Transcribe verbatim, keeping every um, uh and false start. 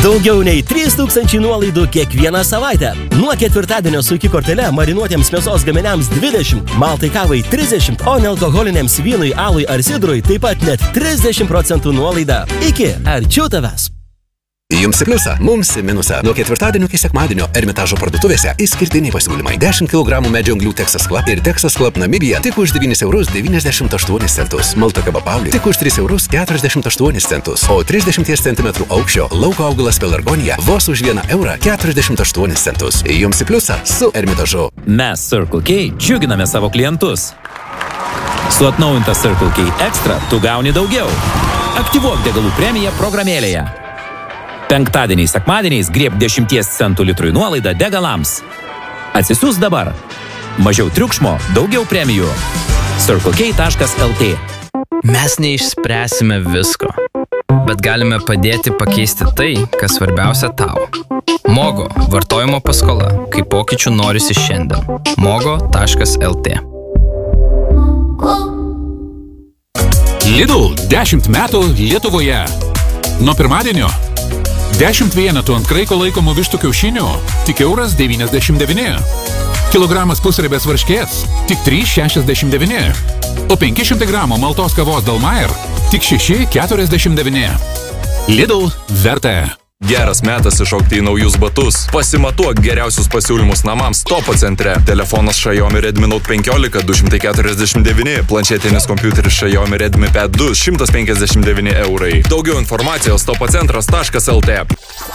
Daugiau nei trys tūkstančiai nuolaidų kiekvieną savaitę. Nuo ketvirtadienio su iki kortele marinuotiems mėsos gaminiams dvidešimt, maltai kavai trisdešimt, o nealkoholiniams vynui, alui ar sidrui taip pat net trisdešimt procentų nuolaida. Iki, arčiau tavęs. Jums į pliusą, mums į minusą. Nuo ketvirtadienio iki sekmadienio Ermitažo parduotuvėse išskirtiniai pasiūlymai. dešimt kilogramų medžio anglių Texas Club ir Texas Club Namibija tik už devynis eurus devyniasdešimt aštuonis centus. Malta kava Pauli tik už tris eurus keturiasdešimt aštuonis centus. O trisdešimt centimetrų aukščio lauko augalas Pelargonija vos už vieną eurą keturiasdešimt aštuonis centus. Jums į pliusą su Ermitažu. Mes Circle K džiuginame savo klientus. Su atnaujinta Circle K Extra tu gauni daugiau. Aktyvuok degalų premiją programėlėje. Penktadieniais, sekmadieniais grieb dešimties centų litrui nuolaidą degalams. Atsisiųs dabar. Mažiau triukšmo, daugiau premijų. circle k taškas l t. Mes neišspręsime visko, bet galime padėti pakeisti tai, kas svarbiausia tau. Mogo – vartojimo paskola, kai pokyčių norisi šiandien. mogo taškas l t. Lidl dešimt metų Lietuvoje. Nuo pirmadienio dešimt vienetų ant kraiko laikomų vištų kiaušinių tik euras devyniasdešimt devyni. Kilogramas pusriebės varškės tik trys šešiasdešimt devyni. O penki šimtai gramų maltos kavos Dalmair tik šeši keturiasdešimt devyni. Lidl verta. Geras metas iššokti į naujus batus. Pasimatuok geriausius pasiūlymus namams Topo centre. Telefonas Xiaomi Redmi Note penkiolika du šimtai keturiasdešimt devyni. Planšetinis kompiuteris Xiaomi Redmi Pad du šimtas penkiasdešimt devyni eurai. Daugiau informacijos topocentras taškas l t.